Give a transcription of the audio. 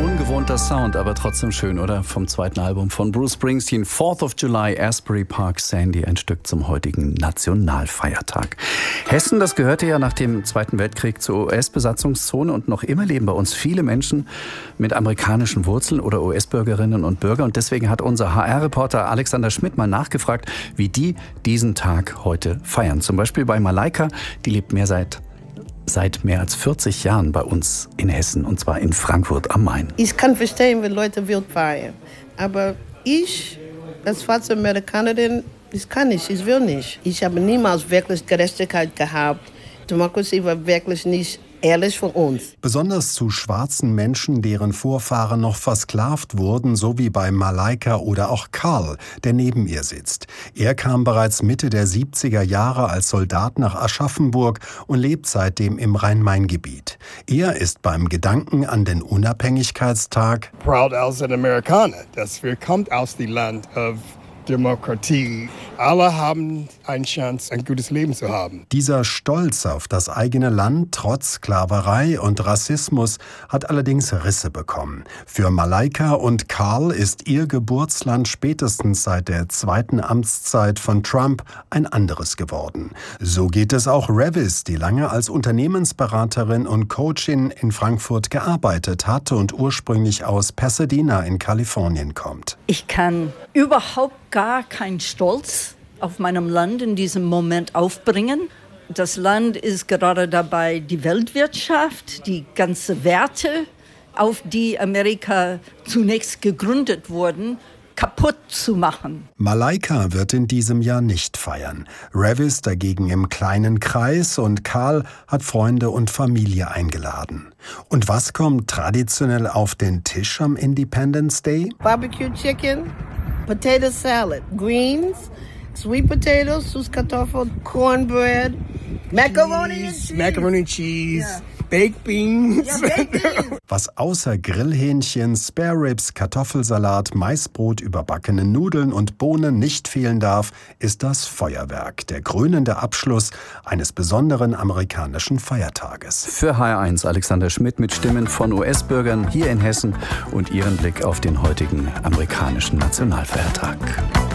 Ungewohnter Sound, aber trotzdem schön, oder? Vom zweiten Album von Bruce Springsteen, 4th of July, Asbury Park, Sandy, ein Stück zum heutigen Nationalfeiertag. Hessen, das gehörte ja nach dem Zweiten Weltkrieg zur US-Besatzungszone und noch immer leben bei uns viele Menschen mit amerikanischen Wurzeln oder US-Bürgerinnen und Bürger. Und deswegen hat unser HR-Reporter Alexander Schmidt mal nachgefragt, wie die diesen Tag heute feiern. Zum Beispiel bei Malaika, die lebt seit mehr als 40 Jahren bei uns in Hessen, und zwar in Frankfurt am Main. Ich kann verstehen, wenn Leute wild feiern, aber ich, als schwarze Amerikanerin, ich kann nicht, ich will nicht. Ich habe niemals wirklich Gerechtigkeit gehabt. Demokratie war wirklich nicht ehrlich für uns. Besonders zu schwarzen Menschen, deren Vorfahren noch versklavt wurden, so wie bei Malaika oder auch Karl, der neben ihr sitzt. Er kam bereits Mitte der 70er Jahre als Soldat nach Aschaffenburg und lebt seitdem im Rhein-Main-Gebiet. Er ist beim Gedanken an den Unabhängigkeitstag proud als ein Amerikaner, dass wir kommt aus dem Land of Demokratie. Alle haben eine Chance, ein gutes Leben zu haben. Dieser Stolz auf das eigene Land trotz Sklaverei und Rassismus hat allerdings Risse bekommen. Für Malaika und Karl ist ihr Geburtsland spätestens seit der zweiten Amtszeit von Trump ein anderes geworden. So geht es auch Revis, die lange als Unternehmensberaterin und Coachin in Frankfurt gearbeitet hat und ursprünglich aus Pasadena in Kalifornien kommt. Ich kann überhaupt gar keinen Stolz auf meinem Land in diesem Moment aufbringen. Das Land ist gerade dabei, die Weltwirtschaft, die ganzen Werte, auf die Amerika zunächst gegründet wurden, kaputt zu machen. Malaika wird in diesem Jahr nicht feiern. Revis dagegen im kleinen Kreis und Karl hat Freunde und Familie eingeladen. Und was kommt traditionell auf den Tisch am Independence Day? Barbecue Chicken, Potato Salad, Greens, Sweet Potatoes, Süßkartoffeln, Cornbread, Macaroni and Cheese, yeah. Baked Beans. Ja, Baked Beans. Was außer Grillhähnchen, Spare Ribs, Kartoffelsalat, Maisbrot, überbackene Nudeln und Bohnen nicht fehlen darf, ist das Feuerwerk, der krönende Abschluss eines besonderen amerikanischen Feiertages. Für HR1 Alexander Schmidt mit Stimmen von US-Bürgern hier in Hessen und ihren Blick auf den heutigen amerikanischen Nationalfeiertag.